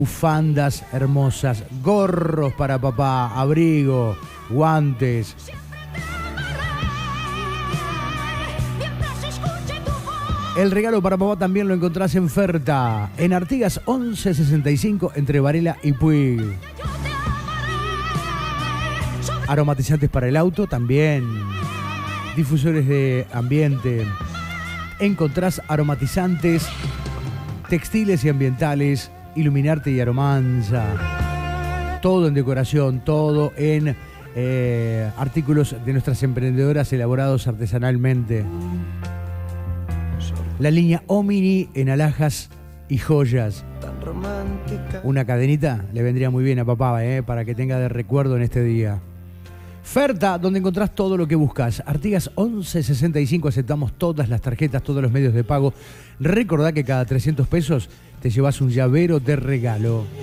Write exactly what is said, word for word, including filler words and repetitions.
bufandas hermosas, gorros para papá, abrigo, guantes. El regalo para papá también lo encontrás en Ferta, en Artigas once sesenta y cinco, entre Varela y Puig. Aromatizantes para el auto también. Difusores de ambiente. Encontrás aromatizantes, textiles y ambientales, Iluminarte y Aromanza. Todo en decoración, todo en eh, artículos de nuestras emprendedoras elaborados artesanalmente. La línea Omni en alhajas y joyas. Una cadenita le vendría muy bien a papá, eh, para que tenga de recuerdo en este día. Ferta, donde encontrás todo lo que buscas. Artigas once sesenta y cinco, aceptamos todas las tarjetas, todos los medios de pago. Recordá que cada trescientos pesos te llevas un llavero de regalo.